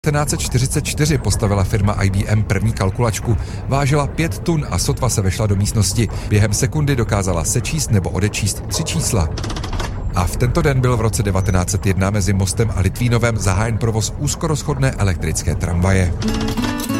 1944 postavila firma IBM první kalkulačku. Vážila 5 tun a sotva se vešla do místnosti. Během sekundy dokázala sečíst nebo odečíst 3 čísla. A v tento den byl v roce 1901 mezi Mostem a Litvínovem zahájen provoz úzkorozchodné elektrické tramvaje.